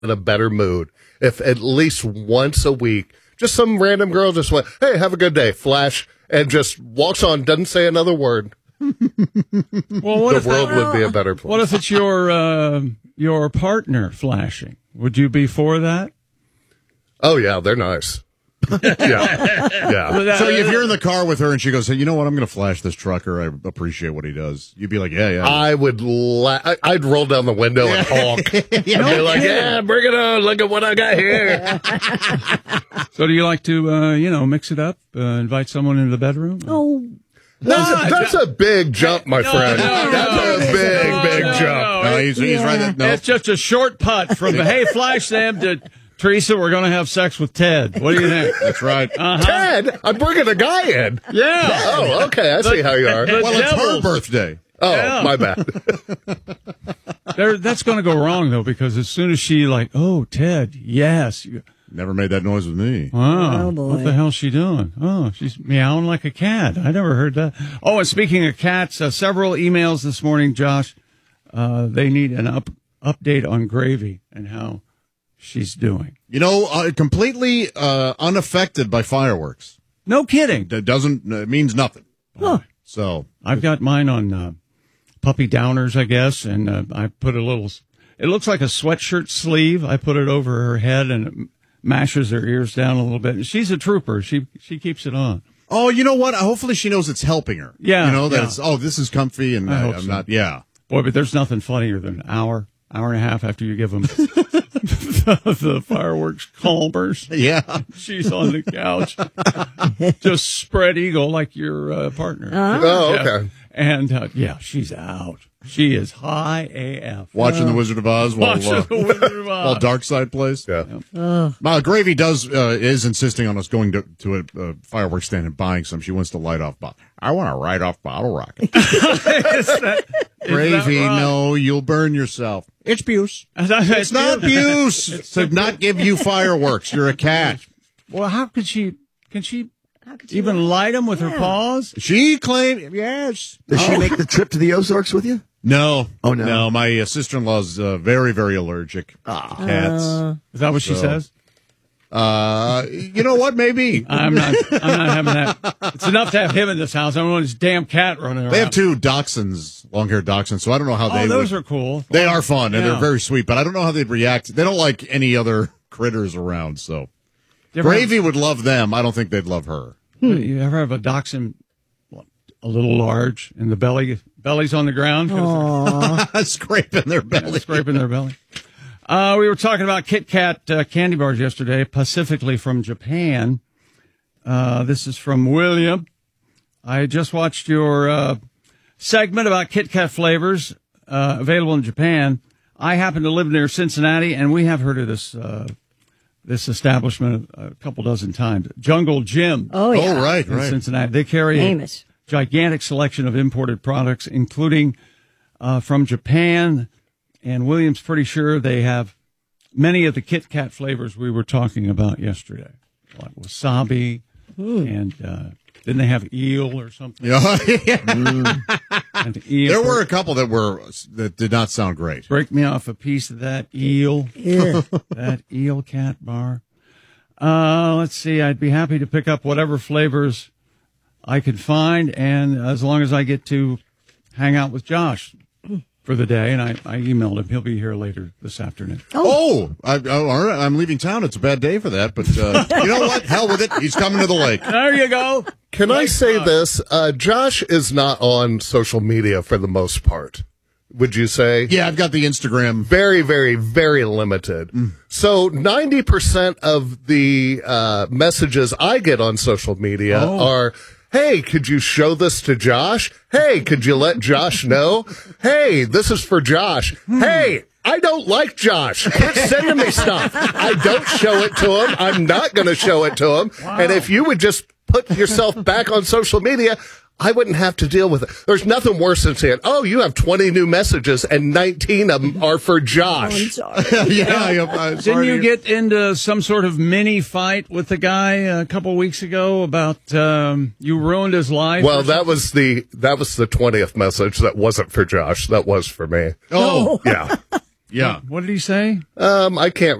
in a better mood if at least once a week, just some random girl just went, hey, have a good day, flash, and just walks on, doesn't say another word. Well, what the world would be a better place. What if it's your partner flashing? Would you be for that? Oh, yeah, they're nice. Yeah. So if you're in the car with her and she goes, hey, you know what, I'm going to flash this trucker. I appreciate what he does. You'd be like, yeah. I would I'd roll down the window and honk. I'd be like, yeah, bring it on. Look at what I got here. So do you like to, mix it up, invite someone into the bedroom? Oh, That's a big jump, my friend. That's a big jump. No, he's right. No. It's just a short putt from, hey, flash them to... Teresa, we're going to have sex with Ted. What do you think? That's right. Uh-huh. Ted? I'm bringing a guy in. Yeah. Oh, okay. I see how you are. Well, it's her birthday. Oh, Yeah. my bad. That's going to go wrong, though, because as soon as she oh, Ted, yes. Never made that noise with me. Wow. Oh, boy. What the hell's she doing? Oh, she's meowing like a cat. I never heard that. Oh, and speaking of cats, several emails this morning, Josh. They need an update on Gravy and how she's doing. Completely unaffected by fireworks. No kidding. That doesn't means nothing. Huh. So I've got mine on puppy downers, I guess, and I put a little. It looks like a sweatshirt sleeve. I put it over her head and it mashes her ears down a little bit. And she's a trooper. She keeps it on. Oh, you know what? Hopefully she knows it's helping her. Yeah. It's, this is comfy and I'm not. Yeah. Boy, but there's nothing funnier than an hour and a half after you give them the fireworks calmers. Yeah. She's on the couch, just spread eagle like your partner. Oh, okay. And, she's out. She is high AF. Watching The Wizard of Oz while Darkseid plays. Yeah. Gravy is insisting on us going to a fireworks stand and buying some. She wants to light off. I want to write off bottle rocket. Gravy, no, you'll burn yourself. It's abuse. It's not abuse. It's to not give you fireworks. You're a cat. Well, how could she? Can she even light them with her paws? She claimed, yes. Does she make the trip to the Ozarks with you? No. Oh, no. No, my sister-in-law's very, very allergic to cats. Is that what she says? You know what? Maybe. I'm not having that. It's enough to have him in this house. I don't want this damn cat running around. They have two dachshunds, long-haired dachshunds, so I don't know how those are cool. They are fun, and they're very sweet, but I don't know how they'd react. They don't like any other critters around, so. Gravy would love them. I don't think they'd love her. You ever have a dachshund a little large and the belly's on the ground? Scraping their belly. Scraping their belly. We were talking about Kit Kat candy bars yesterday, specifically from Japan. This is from William. I just watched your segment about Kit Kat flavors available in Japan. I happen to live near Cincinnati, and we have heard of this establishment a couple dozen times. Jungle Jim. Oh, yeah. Oh, right. In Cincinnati. They carry Famous. a gigantic selection of imported products, including from Japan. And William's pretty sure they have many of the Kit Kat flavors we were talking about yesterday, like wasabi, and didn't they have eel or something? Yeah. And eel. There were a couple that did not sound great. Break me off a piece of that eel, that eel cat bar. Let's see. I'd be happy to pick up whatever flavors I could find, and as long as I get to hang out with Josh for the day, and I emailed him. He'll be here later this afternoon. All right. I'm leaving town. It's a bad day for that, but you know what? Hell with it. He's coming to the lake. There you go. Can I say this? Josh is not on social media for the most part. Would you say? Yeah, I've got the Instagram. Very, very, very limited. So 90% of the messages I get on social media are, hey, could you show this to Josh? Hey, could you let Josh know? Hey, this is for Josh. Hey, I don't like Josh. Quit sending me stuff. I don't show it to him. I'm not going to show it to him. Wow. And if you would just put yourself back on social media, I wouldn't have to deal with it. There's nothing worse than saying, oh, you have 20 new messages and 19 of them are for Josh. Didn't you get into some sort of mini fight with the guy a couple weeks ago about you ruined his life? Well, that was the 20th message that wasn't for Josh. That was for me. Oh, yeah. Yeah. What did he say? I can't